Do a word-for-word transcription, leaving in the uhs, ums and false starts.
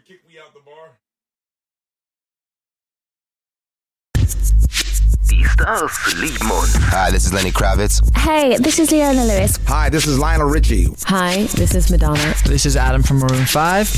kick me out the bar. Die Stars lieben uns. Hi, this is Lenny Kravitz. Hey, this is Leona Lewis. Hi, this is Lionel Richie. Hi, this is Madonna. This is Adam from Maroon five.